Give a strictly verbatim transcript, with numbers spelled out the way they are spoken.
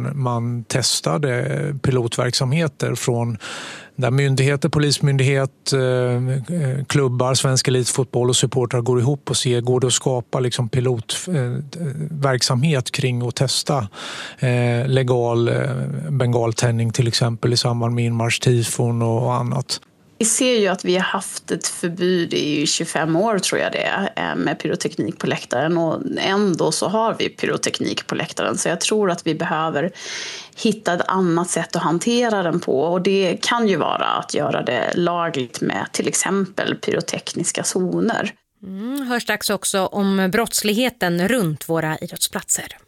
man, man testade pilotverksamheter från där myndigheter, polismyndighet, klubbar, svensk elitfotboll och supportrar går ihop och ser, går det att skapa liksom pilotverksamhet kring att testa legal bengaltändning till exempel i samband med inmarschtifon och annat. Vi ser ju att vi har haft ett förbud i tjugofem år tror jag det är med pyroteknik på läktaren och ändå så har vi pyroteknik på läktaren så jag tror att vi behöver hitta ett annat sätt att hantera den på och det kan ju vara att göra det lagligt med till exempel pyrotekniska zoner. Mm, hörs strax också om brottsligheten runt våra idrottsplatser.